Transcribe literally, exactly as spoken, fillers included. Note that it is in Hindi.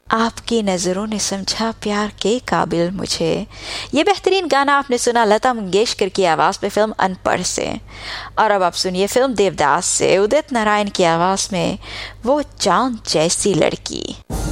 आपकी नज़रों ने समझा प्यार के काबिल मुझे। ये बेहतरीन गाना आपने सुना लता मंगेशकर की आवाज़ में फिल्म अनपढ़ से। और अब आप सुनिए फिल्म देवदास से उदित नारायण की आवाज़ में वो चांद जैसी लड़की।